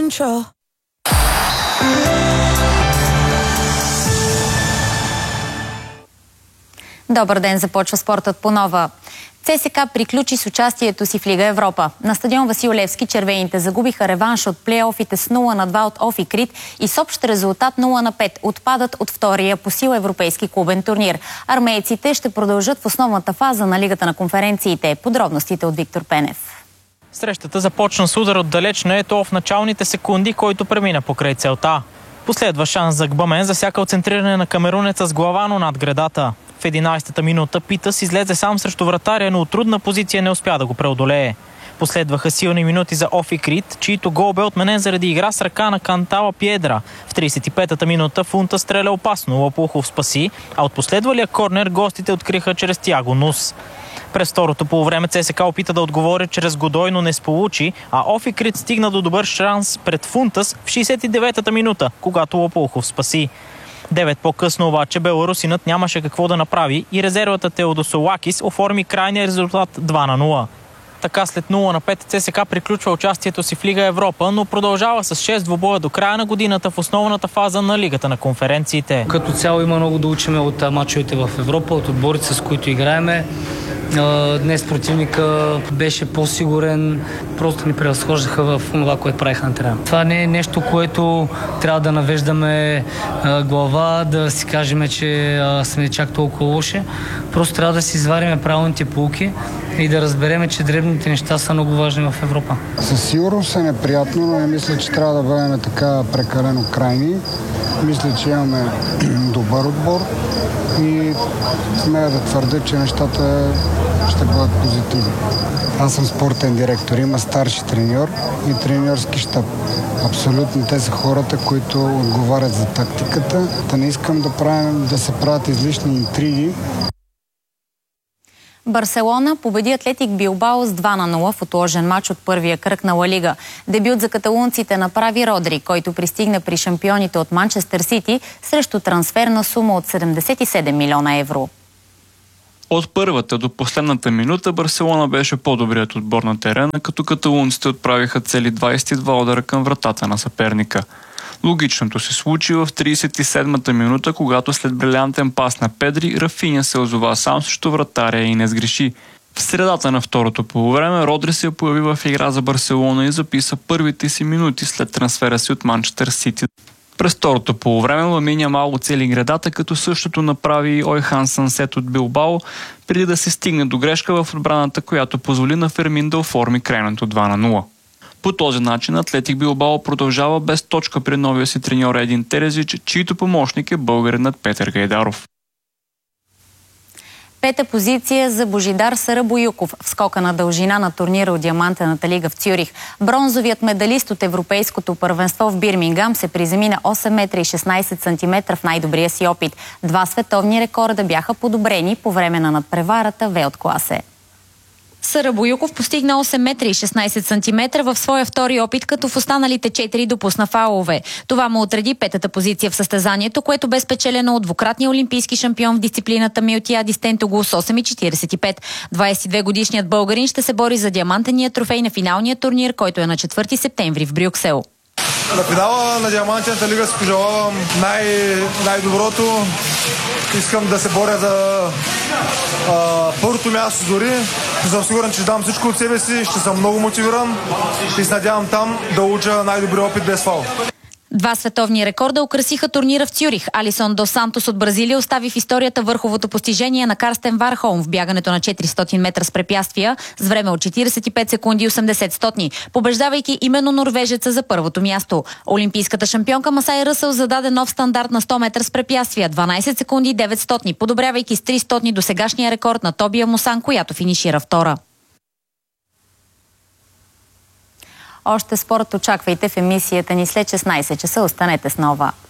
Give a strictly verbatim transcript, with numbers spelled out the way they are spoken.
control. Добър ден, започва спортът по нова. ЦСКА приключи с участието си в Лига Европа. На стадион Васил Левски червените загубиха реванш от плейофите с нула на два от Офи Крит и с общ резултат нула на пет отпадат от втория по сила европейски клубен турнир. Армейците ще продължат в основната фаза на Лигата на конференциите. Подробностите от Виктор Пенев. Срещата започна с удар отдалеч на Ето в началните секунди, който премина покрай целта. Последва шанс за Гбамен, засякал центриране на камерунеца с глава, но над гредата. В единайсетата минута Питъс излезе сам срещу вратаря, но от трудна позиция не успя да го преодолее. Последваха силни минути за Офи Крит, чието гол бе отменен заради игра с ръка на Кантала Пиедра. В трийсет и петата минута Фунта стреля опасно, Лопухов спаси, а от последвалия корнер гостите откриха чрез Тиаго Нус. През второто полувреме ЦСКА опита да отговори чрез Годой, но не сполучи, а Офи Крит стигна до добър шанс пред Фунтас в шейсет и деветата минута, когато Лопухов спаси. Девет по-късно обаче беларусинът нямаше какво да направи и резервата Теодосолакис оформи крайния резултат два на нула. Така след нула на пет ЦСКА приключва участието си в Лига Европа, но продължава с шест двубоя до края на годината в основната фаза на Лигата на конференциите. Като цяло има много да учиме от мачовете в Европа, от отборите, с които играеме. Днес противника беше по-сигурен, просто ни превъзхождаха в това, което правиха на терена. Това не е нещо, което трябва да навеждаме глава, да си кажем, че сме чак толкова лоши. Просто трябва да си извариме правилните поуки и да разбереме, че дребните неща са много важни в Европа. Със сигурност е неприятно, но не мисля, че трябва да бъдем така прекалено крайни. Мисля, че имаме добър отбор и смея да твърдя, че нещата ще бъдат позитивни. Аз съм спортен директор, има старши треньор и треньорски щаб. Абсолютно те са хората, които отговарят за тактиката. Да не искам да, правим, да се правят излишни интриги. Барселона победи Атлетик Билбао с два на нула в отложен матч от първия кръг на Ла Лига. Дебют за каталунците направи Родри, който пристигна при шампионите от Манчестър Сити срещу трансферна сума от седемдесет и седем милиона евро. От първата до последната минута Барселона беше по-добрият отбор на терена, като каталунците отправиха цели двайсет и два удара към вратата на съперника. Логичното се случи в трийсет и седмата минута, когато след брилянтен пас на Педри, Рафиня се озова сам срещу вратаря и не сгреши. В средата на второто полувреме Родри се появи в игра за Барселона и записа първите си минути след трансфера си от Манчестър Сити. През второто полувреме Ламин Ямал оцели гредата, като същото направи Ойхан Сансет от Билбао, преди да се стигне до грешка в отбраната, която позволи на Фермин да оформи крайното два на нула. По този начин Атлетик Билбао продължава без точка при новия си треньор Един Терезич, чийто помощник е българинът Петър Гайдаров. Пета позиция за Божидар Сарабоюков в скока на дължина на турнира от Диамантената лига в Цюрих. Бронзовият медалист от Европейското първенство в Бирмингам се приземи на осем метра и шестнайсет сантиметра в най-добрия си опит. Два световни рекорда бяха подобрени по време на надпреварата В от класе. Сарабоюков постигна осем метра и шестнайсет сантиметра в своя втори опит, като в останалите четири допусна фаулове. Това му отреди петата позиция в състезанието, което бе спечелено от двукратния олимпийски шампион в дисциплината Милтияди Стентогул с осем четирийсет и пет. двайсет и две годишният българин ще се бори за диамантения трофей на финалния турнир, който е на четвърти септември в Брюксел. На финала на Диамантената лига си пожелавам най- най-доброто. Искам да се боря за а, първото място дори. Съм сигурен, че ще дам всичко от себе си, ще съм много мотивиран и се надявам там да уча най-добри опит без фаул. Два световни рекорда украсиха турнира в Цюрих. Алисон Дос Сантос от Бразилия остави в историята върховото постижение на Карстен Вархолм в бягането на четиристотин метра с препятствия с време от четирийсет и пет секунди и осемдесет стотни, побеждавайки именно норвежеца за първото място. Олимпийската шампионка Масай Ръсъл зададе нов стандарт на сто метра с препятствия дванайсет секунди и девет стотни, подобрявайки с три стотни до сегашния рекорд на Тобия Мусан, която финишира втора. Още спорт очаквайте в емисията ни след шестнайсет часа. Останете с Нова.